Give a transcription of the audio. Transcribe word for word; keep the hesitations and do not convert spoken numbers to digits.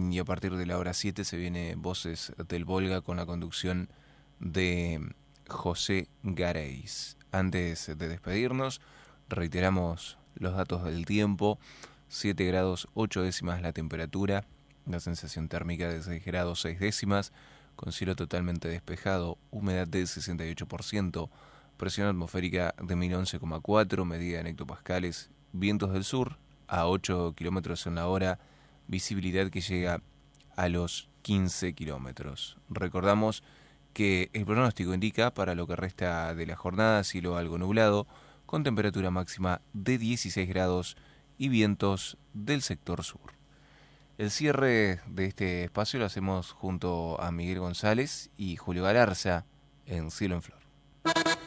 y a partir de la hora siete se viene Voces del Volga con la conducción de José Gareis. Antes de despedirnos, reiteramos los datos del tiempo: siete grados ocho décimas la temperatura, la sensación térmica de seis grados seis décimas, con cielo totalmente despejado, humedad del sesenta y ocho por ciento, presión atmosférica de mil once coma cuatro, medida en hectopascales, vientos del sur a ocho kilómetros en la hora, visibilidad que llega a los quince kilómetros. Recordamos que el pronóstico indica para lo que resta de la jornada cielo algo nublado, con temperatura máxima de dieciséis grados y vientos del sector sur. El cierre de este espacio lo hacemos junto a Miguel González y Julio Galarza en Cielo en Flor.